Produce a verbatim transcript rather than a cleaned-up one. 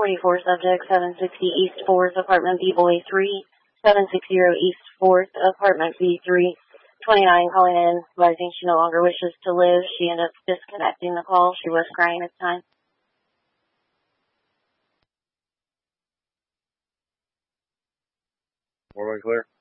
forty-four subject, seven sixty East fourth, apartment B Boy three, seven sixty East fourth, apartment B three, twenty-nine calling in, advising she no longer wishes to live. She ended up disconnecting the call. She was crying at the time. Four one clear.